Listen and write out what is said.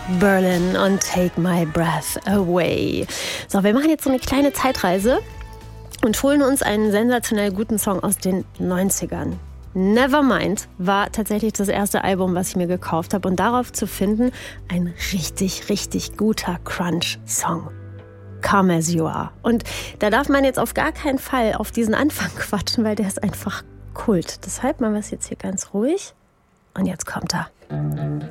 Berlin und Take My Breath Away. So, wir machen jetzt so eine kleine Zeitreise und holen uns einen sensationell guten Song aus den 90ern. Nevermind war tatsächlich das erste Album, was ich mir gekauft habe. Und darauf zu finden, ein richtig, richtig guter Crunch-Song. Come As You Are. Und da darf man jetzt auf gar keinen Fall auf diesen Anfang quatschen, weil der ist einfach Kult. Deshalb machen wir es jetzt hier ganz ruhig. Und jetzt kommt er.